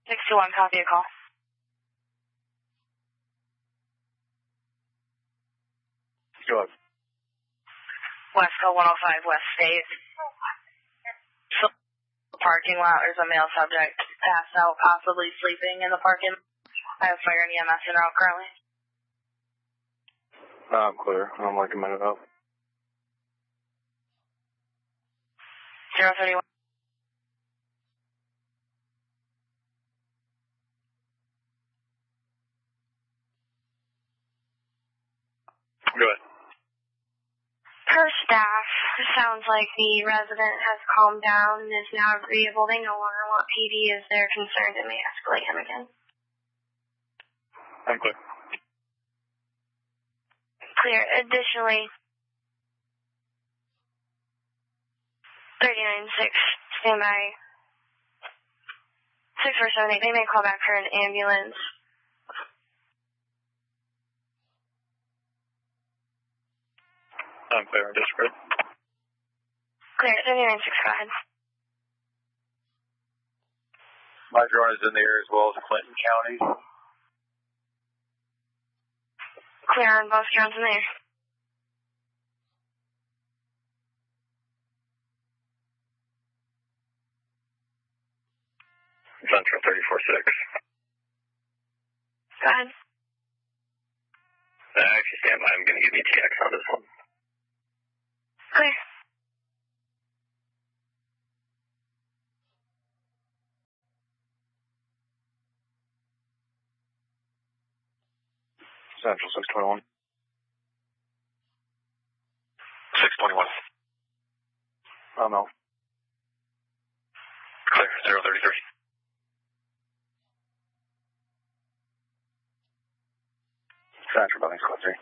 621, copy a call. Go ahead. Westco 105 West State. So, parking lot, there's a male subject passed out, possibly sleeping in the parking. I have fire and EMS en route currently. I'm clear. I'm like a minute out. 031. Go ahead. Per staff, it sounds like the resident has calmed down and is now agreeable. They no longer want PD as they're concerned it may escalate him again. I'm clear. Clear. Additionally, 39-6, stand by. 6478, they may call back for an ambulance. I'm clear. Disregard. Clear. 39-6, go ahead. My drone is in the air as well as Clinton County. Clear on both drones in there. Central 34-6. Go ahead. Actually, stand by. I'm going to give you TX on this one. Clear. Central 621. 621. Oh, no. Clear. 033. Central Building Squad 3.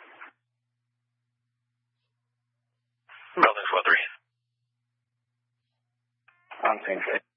Building Squad 3. On scene.